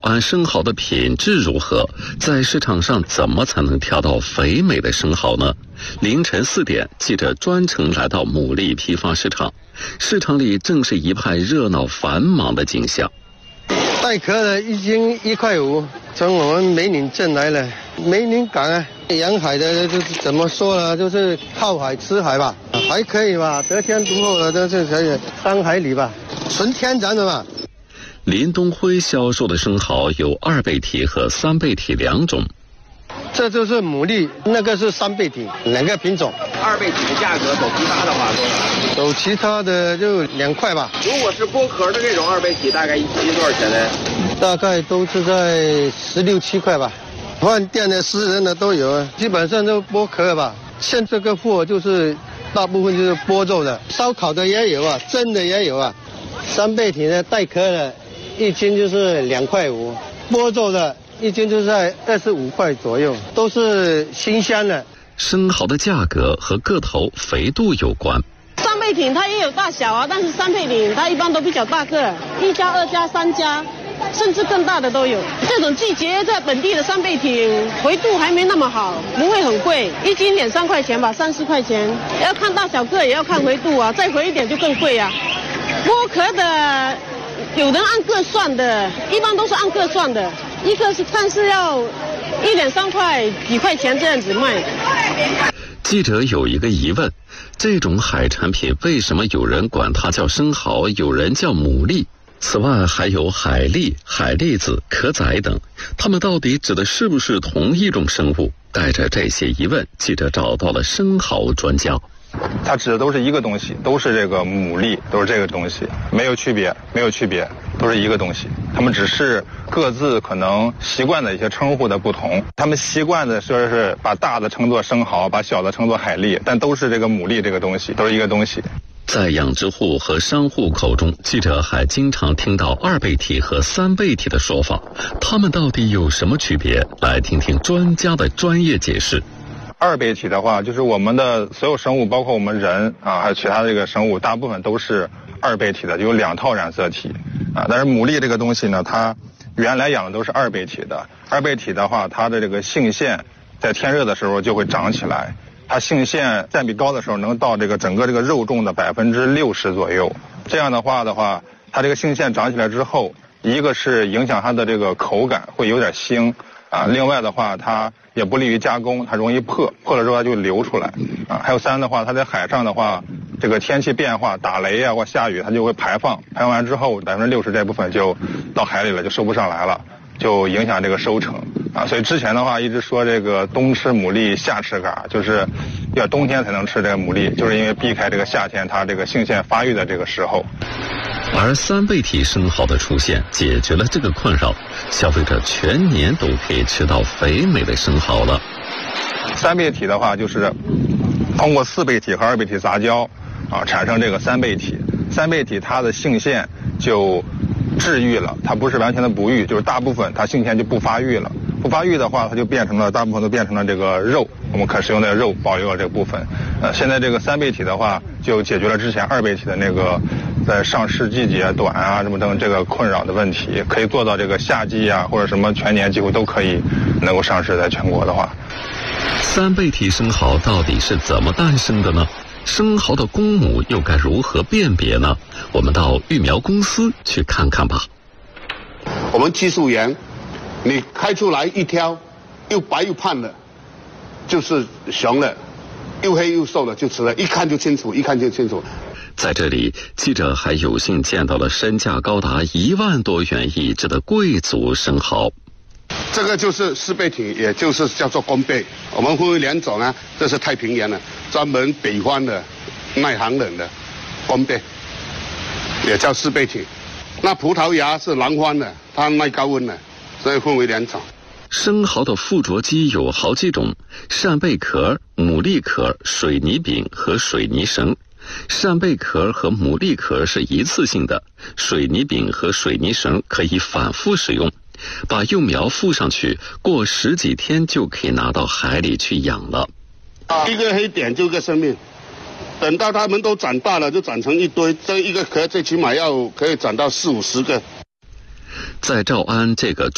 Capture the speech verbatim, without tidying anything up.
安生蚝的品质如何？在市场上怎么才能挑到肥美的生蚝呢？凌晨四点，记者专程来到牡蛎批发市场，市场里正是一派热闹繁忙的景象。 带壳的一斤一块五，从我们梅岭镇来了。梅岭港啊，沿海的就是怎么说呢，就是靠海吃海吧，还可以吧，得天独厚的都是可以，三海里吧，纯天然的嘛。 林东辉销售的生蚝有二倍体和三倍体两种。 这就是牡蛎，那个是三倍体，两个品种。 二倍体的价格走其他的话多少？ 走其他的就两块吧。 如果是剥壳的这种二倍体，大概一斤多少钱呢？ 大概都是在十六七块吧。饭店的、私人的都有啊，基本上都剥壳吧。现这个货就是大部分就是剥肉的，烧烤的也有啊，蒸的也有啊。三倍体的带壳的，一斤就是两块五；剥肉的，一斤就是在二十五块左右，都是新鲜的。 生蚝的价格和个头、肥度有关。 三倍体它也有大小啊，但是三倍体它一般都比较大个，一加、二加、三加，甚至更大的都有。这种季节在本地的三倍体肥度还没那么好，不会很贵，一斤两三块钱吧，三四块钱。要看大小个，也要看肥度啊，再肥一点就更贵啊。剥壳的有人按个算的，一般都是按个算的，一个是看是要一两三块几块钱这样子卖。 记者有一个疑问，这种海产品为什么有人管它叫生蚝，有人叫牡蛎？此外还有海蛎、海蛎子、壳仔等，它们到底指的是不是同一种生物？带着这些疑问，记者找到了生蚝专家。 它指的都是一个东西，都是这个牡蛎，都是这个东西，没有区别，没有区别，都是一个东西。他们只是各自可能习惯的一些称呼的不同。他们习惯的说是把大的称作生蚝，把小的称作海蛎，但都是这个牡蛎这个东西，都是一个东西。 在养殖户和商户口中，记者还经常听到二倍体和三倍体的说法，它们到底有什么区别？来听听专家的专业解释。 二倍体的话，就是我们的所有生物，包括我们人啊，还有其他的这个生物，大部分都是二倍体的，有两套染色体啊。但是牡蛎这个东西呢，它原来养的都是二倍体的。二倍体的话，它的这个性腺在天热的时候就会长起来，它性腺占比高的时候能到这个整个这个肉重的百分之六十左右。这样的话的话，它这个性腺长起来之后，一个是影响它的这个口感会有点腥啊，另外的话它也不利于加工，它容易破，破了之后它就流出来啊。还有三的话，它在海上的话，这个天气变化，打雷啊或下雨，它就会排放，排放完之后百分之六十这部分就到海里了，就收不上来了，就影响这个收成啊。所以之前的话一直说这个冬吃牡蛎夏吃蛤，就是要冬天才能吃这个牡蛎，就是因为避开这个夏天它这个性腺发育的这个时候。 而三倍体生蚝的出现解决了这个困扰，消费者全年都可以吃到肥美的生蚝了。 三倍体的话就是通过四倍体和二倍体杂交啊，产生这个三倍体。三倍体它的性腺就治愈了，它不是完全的不育，就是大部分它性腺就不发育了。不发育的话，它就变成了大部分都变成了这个肉，我们可食用的肉保留了这个部分。呃，现在这个三倍体的话，就解决了之前二倍体的那个在上市季节短啊什么等这个困扰的问题，可以做到这个夏季啊或者什么全年几乎都可以能够上市，在全国的话。 三倍体生蚝到底是怎么诞生的呢？生蚝的公母又该如何辨别呢？我们到育苗公司去看看吧。 我们技术员，你开出来一条又白又胖的，就是雄的；又黑又瘦的就雌的，一看就清楚，一看就清楚。 在这里，记者还有幸见到了身价高达一万多元一只的贵族生蚝。 这个就是四倍体，也就是叫做公倍。我们分为两种啊，这是太平洋的，专门北方的耐寒冷的公倍，也叫四倍体。那葡萄牙是南方的，它耐高温的，所以分为两种。 生蚝的附着基有好几种：扇贝壳、牡蛎壳、水泥饼和水泥绳。扇贝壳和牡蛎壳是一次性的，水泥饼和水泥绳可以反复使用。把幼苗附上去，过十几天就可以拿到海里去养了。 一个黑点就一个生命，等到它们都长大了，就长成一堆。这一个壳最起码要可以长到四五十个。 在诏安这个